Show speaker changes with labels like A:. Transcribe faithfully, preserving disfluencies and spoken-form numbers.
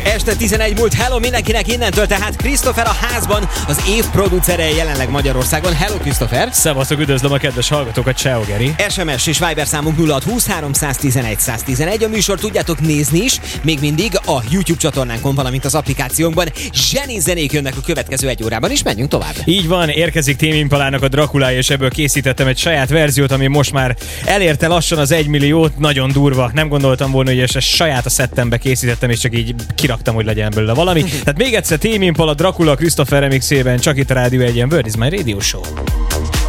A: Este tizenegy múlt, hello mindenkinek innentől, tehát Christopher a házban, az év producere jelenleg Magyarországon. Hello Christopher!
B: Szevasztok, üdvözlöm a kedves hallgatókat, ciao Geri!
A: es em es és Viber számunk nulla hat húsz háromszáztizenegy száztizenegy. A műsor tudjátok nézni is, még mindig a YouTube csatornánkon, valamint az applikációnkban. Zseni zenék jönnek a következő egy órában, és menjünk tovább.
B: Így van, érkezik Tame Impalának a Draculája, és ebből készítettem egy saját verziót, ami most már elérte lassan az egy milliót, nagyon durva. Nem gondoltam volna, hogy ezt saját a szettembe készítettem, és csak így kiraktam, hogy legyen belőle valami. Tehát még egyszer Tame Impala, Dracula, Christopher remixében, csak itt a Rádió Egyen, Word is my Radio Show.